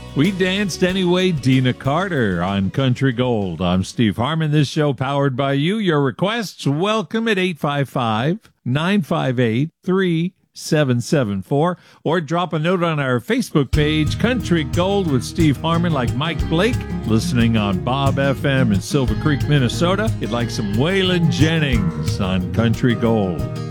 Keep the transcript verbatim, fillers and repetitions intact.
We danced anyway, Dina Carter on Country Gold. I'm Steve Harmon. This show powered by you. Your requests welcome at eight five five, nine five eight, three seven seven four or drop a note on our Facebook page, Country Gold with Steve Harmon, like Mike Blake, listening on Bob F M in Silver Creek, Minnesota. You'd like some Waylon Jennings on Country Gold.